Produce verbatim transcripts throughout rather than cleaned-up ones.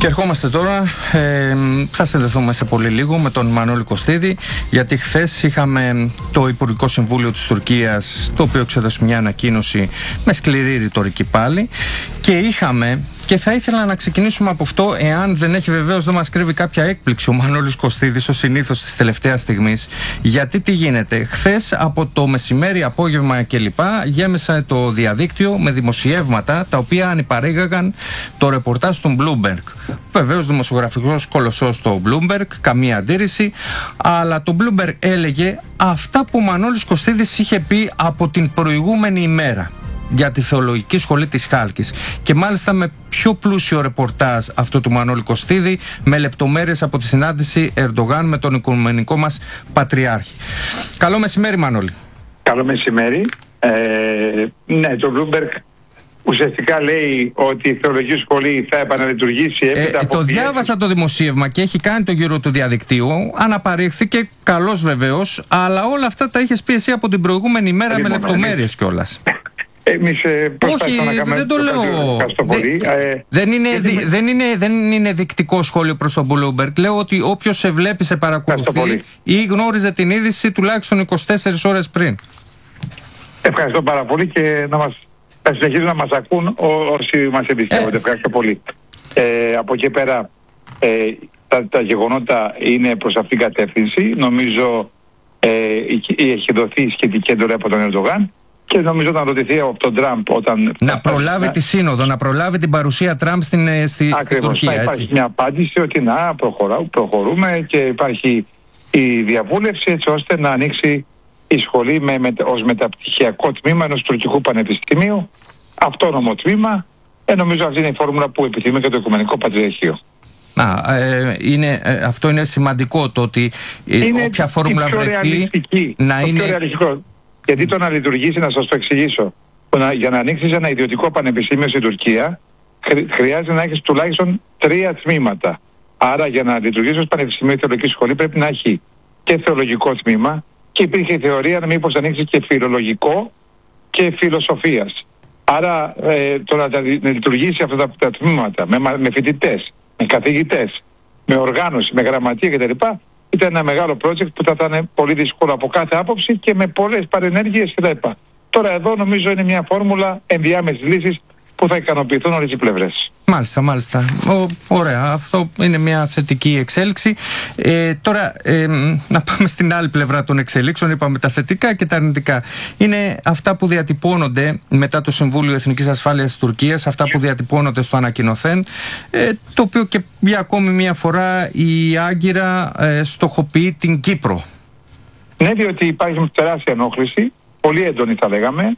Και ερχόμαστε τώρα, ε, θα συνδεθούμε σε πολύ λίγο με τον Μανώλη Κωστίδη, γιατί χθες είχαμε το Υπουργικό Συμβούλιο της Τουρκίας, το οποίο εξέδωσε μια ανακοίνωση με σκληρή ρητορική πάλι, και είχαμε, και θα ήθελα να ξεκινήσουμε από αυτό, εάν δεν έχει βεβαίως, δεν μας κρύβει κάποια έκπληξη ο Μανώλης Κωστίδης, ο συνήθως της τελευταίας στιγμής, γιατί τι γίνεται. Χθες από το μεσημέρι, απόγευμα κλπ. Γέμισε το διαδίκτυο με δημοσιεύματα τα οποία ανυπαρήγαγαν το ρεπορτάζ του Bloomberg. Βεβαίως δημοσιογραφικός κολοσσός στο Bloomberg, καμία αντίρρηση, αλλά το Bloomberg έλεγε αυτά που ο Μανώλης Κωστίδης είχε πει από την προηγούμενη ημέρα για τη Θεολογική Σχολή της Χάλκης, και μάλιστα με πιο πλούσιο ρεπορτάζ αυτό του Μανώλη Κωστίδη, με λεπτομέρειες από τη συνάντηση Ερντογάν με τον οικουμενικό μας Πατριάρχη. Καλό μεσημέρι, Μανώλη. Καλό μεσημέρι. Ε, ναι, το Bloomberg ουσιαστικά λέει ότι η Θεολογική Σχολή θα επαναλειτουργήσει έπειτα ε, από Το πιέσεις. διάβασα το δημοσίευμα και έχει κάνει το γύρο του διαδικτύου. Αναπαρήχθηκε, καλώς βεβαίως, αλλά όλα αυτά τα είχες πει εσύ από την προηγούμενη ημέρα με λεπτομέρειες κιόλας. Εμείς προσπαθούμε να κάνουμε. Δεν το λέω. Δεν, ε, δεν, είναι, γιατί... δεν, είναι, δεν είναι δεικτικό σχόλιο προς τον Bloomberg. Λέω ότι όποιος σε βλέπει, σε παρακολουθεί ή γνώριζε την είδηση τουλάχιστον είκοσι τέσσερις ώρες πριν. Ευχαριστώ πάρα πολύ και να μας, θα συνεχίζουν να μας ακούν ό, όσοι μας εμπιστεύονται. Ε. Ευχαριστώ πολύ. Ε, από εκεί πέρα ε, τα, τα γεγονότα είναι προς αυτήν την κατεύθυνση. Νομίζω ε, έχει δοθεί σχετική έντολα από τον Ερντογάν. Και νομίζω να ρωτηθεί από τον Τραμπ όταν... Να προλάβει να... τη σύνοδο, να προλάβει την παρουσία Τραμπ στην, στη, στην Τουρκία. Να υπάρχει έτσι μια απάντηση ότι να προχωρά, προχωρούμε και υπάρχει η διαβούλευση έτσι ώστε να ανοίξει η σχολή με, με, ως μεταπτυχιακό τμήμα ενός τουρκικού πανεπιστημίου, αυτόνομο τμήμα. Ε, νομίζω αυτή είναι η φόρμουλα που επιθυμεί και το Οικουμενικό Πατριαρχείο. Α, ε, είναι, ε, αυτό είναι σημαντικό, το ότι ε, είναι όποια φόρμουλα βρεθεί να το είναι... πιο ρεαλιστικό. Γιατί το να λειτουργήσει, να σας το εξηγήσω, να, για να ανοίξεις ένα ιδιωτικό πανεπιστήμιο στην Τουρκία, χρειάζεται να έχεις τουλάχιστον τρία τμήματα. Άρα για να λειτουργήσει ως πανεπιστήμιο η θεολογική σχολή πρέπει να έχει και θεολογικό τμήμα, και υπήρχε η θεωρία να μήπως ανοίξει και φιλολογικό και φιλοσοφίας. Άρα ε, το να, να λειτουργήσει αυτά τα, τα τμήματα με, με φοιτητές, με καθηγητές, με οργάνωση, με γραμματεία κτλ. Ήταν ένα μεγάλο project που θα ήταν πολύ δύσκολο από κάθε άποψη και με πολλές παρενέργειες κτλ. Τώρα εδώ νομίζω είναι μια φόρμουλα ενδιάμεσης λύσης που θα ικανοποιηθούν όλες οι πλευρές. Μάλιστα, μάλιστα. Ο, ωραία. Αυτό είναι μια θετική εξέλιξη. Ε, τώρα, ε, να πάμε στην άλλη πλευρά των εξελίξεων. Είπαμε τα θετικά και τα αρνητικά. Είναι αυτά που διατυπώνονται μετά το Συμβούλιο Εθνικής Ασφάλειας της Τουρκίας, αυτά που διατυπώνονται στο ανακοινωθέν, ε, το οποίο και για ακόμη μια φορά η Άγκυρα ε, στοχοποιεί την Κύπρο. Ναι, διότι υπάρχει τεράστια ενόχληση, πολύ έντονη θα λέγαμε,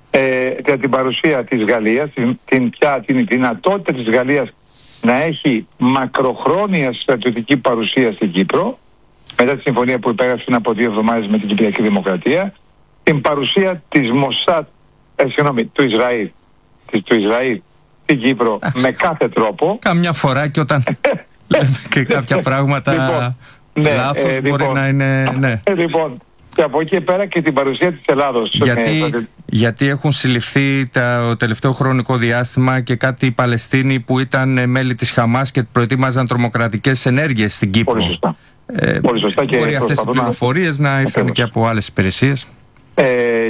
Ε, για την παρουσία της Γαλλίας, την, την, πια, την δυνατότητα της Γαλλίας να έχει μακροχρόνια στρατιωτική παρουσία στην Κύπρο, μετά τη συμφωνία που υπέγραψε από δύο εβδομάδες με την Κυπριακή Δημοκρατία, την παρουσία της Μοσάτ, ε, συγγνώμη, του Ισραήλ, της, του Ισραήλ στην Κύπρο Άξι. με κάθε τρόπο. Καμιά φορά και όταν λέμε και κάποια πράγματα λοιπόν, ναι, λάθος ε, μπορεί λοιπόν, να είναι... Ναι. Ε, λοιπόν, και από εκεί πέρα και την παρουσία της Ελλάδος. Γιατί, με... γιατί έχουν συλληφθεί το τελευταίο χρονικό διάστημα και κάτι Παλαιστίνοι που ήταν μέλη της Χαμάς και προετοίμαζαν τρομοκρατικές ενέργειες στην Κύπρο. Πολύ σωστά. Ε, Πολύ σωστά και μπορεί αυτές οι πληροφορίες να ήρθαν και από άλλες υπηρεσίες. Ε,